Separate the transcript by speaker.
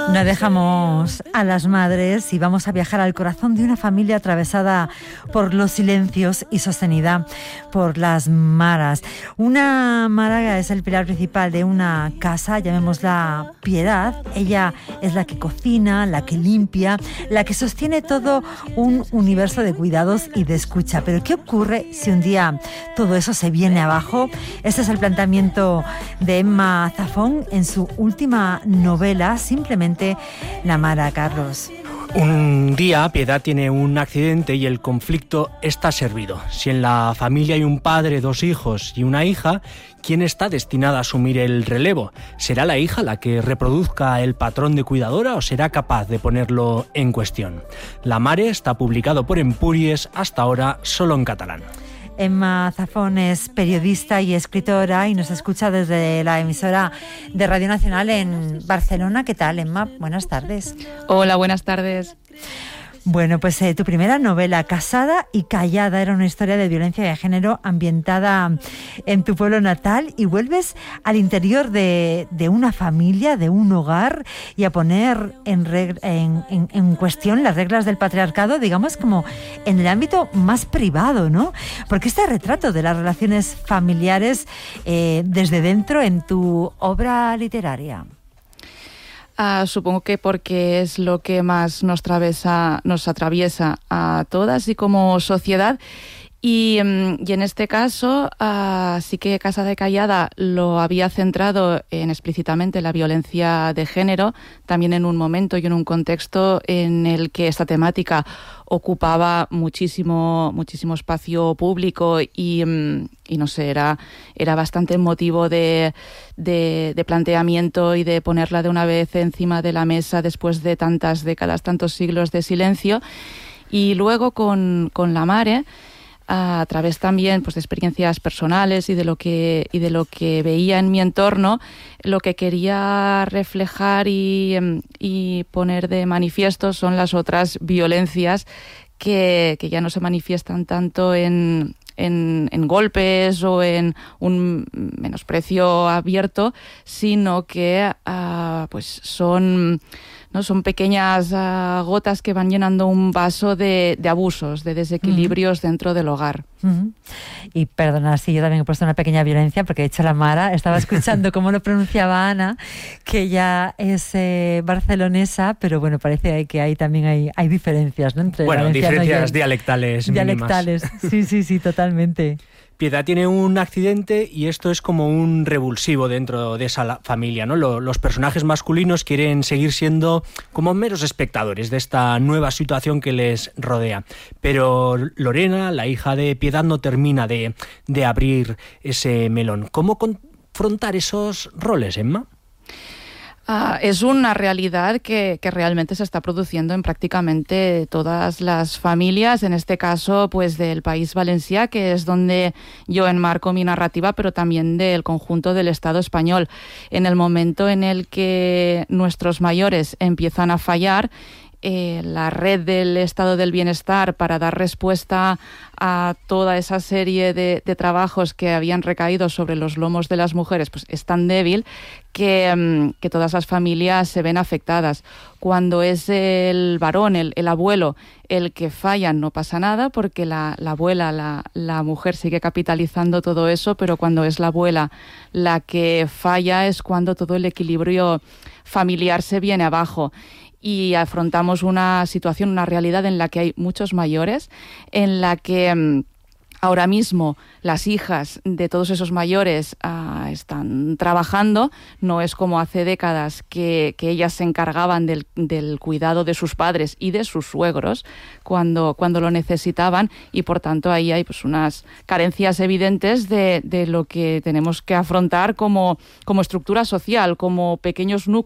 Speaker 1: No dejamos a las madres y vamos a viajar al corazón de una familia atravesada por los silencios y sostenida por las maras. Una mara es el pilar principal de una casa, llamémosla Piedad. Ella es la que cocina, la que limpia, la que sostiene todo un universo de cuidados y de escucha. Pero ¿qué ocurre si un día todo eso se viene abajo? Este es el planteamiento de Emma Zafón en su última novela, Simplemente la Mara, Carlos.
Speaker 2: Un día Piedad tiene un accidente y el conflicto está servido. Si en la familia hay un padre, 2 hijos y una hija, ¿quién está destinada a asumir el relevo? ¿Será la hija la que reproduzca el patrón de cuidadora o será capaz de ponerlo en cuestión? La Mare está publicado por Empúries, hasta ahora solo en catalán.
Speaker 1: Emma Zafón es periodista y escritora y nos escucha desde la emisora de Radio Nacional en Barcelona. ¿Qué tal, Emma? Buenas tardes.
Speaker 3: Hola, buenas tardes.
Speaker 1: Bueno, pues tu primera novela, Casada y Callada, era una historia de violencia de género ambientada en tu pueblo natal y vuelves al interior de una familia, de un hogar y a poner en cuestión las reglas del patriarcado, digamos como en el ámbito más privado, ¿no? Porque este retrato de las relaciones familiares desde dentro en tu obra literaria.
Speaker 3: Supongo que porque es lo que más nos atraviesa a todas y como sociedad. Y en este caso sí que Casada y Callada lo había centrado en explícitamente la violencia de género, también en un momento y en un contexto en el que esta temática ocupaba muchísimo espacio público y no sé, era bastante motivo de planteamiento y de ponerla de una vez encima de la mesa después de tantas décadas, tantos siglos de silencio. Y luego con La Mare, a través también pues de experiencias personales y de lo que veía en mi entorno, lo que quería reflejar y poner de manifiesto son las otras violencias que ya no se manifiestan tanto en golpes o en un menosprecio abierto, sino que pues son pequeñas gotas que van llenando un vaso de abusos, de desequilibrios dentro del hogar.
Speaker 1: Y perdona, sí, yo también he puesto una pequeña violencia porque he hecho la Mara. Estaba escuchando cómo lo pronunciaba Ana, que ella es barcelonesa, pero bueno, parece que ahí también hay diferencias, ¿no? Entre
Speaker 2: diferencias dialectales mínimas.
Speaker 1: Sí, totalmente.
Speaker 2: Piedad tiene un accidente y esto es como un revulsivo dentro de esa familia, ¿no? Los personajes masculinos quieren seguir siendo como meros espectadores de esta nueva situación que les rodea. Pero Lorena, la hija de Piedad, no termina de abrir ese melón. ¿Cómo confrontar esos roles, Emma?
Speaker 3: Es una realidad que realmente se está produciendo en prácticamente todas las familias, en este caso pues del País Valencià, que es donde yo enmarco mi narrativa, pero también del conjunto del Estado español. En el momento en el que nuestros mayores empiezan a fallar, la red del estado del bienestar para dar respuesta a toda esa serie de trabajos que habían recaído sobre los lomos de las mujeres, pues es tan débil que todas las familias se ven afectadas. Cuando es el varón, el abuelo, el que falla, no pasa nada porque la abuela, la mujer sigue capitalizando todo eso, pero cuando es la abuela la que falla es cuando todo el equilibrio familiar se viene abajo. Y afrontamos una situación, una realidad en la que hay muchos mayores, en la que ahora mismo las hijas de todos esos mayores están trabajando. No es como hace décadas que ellas se encargaban del cuidado de sus padres y de sus suegros cuando lo necesitaban, y por tanto ahí hay pues unas carencias evidentes de lo que tenemos que afrontar como estructura social, como pequeños núcleos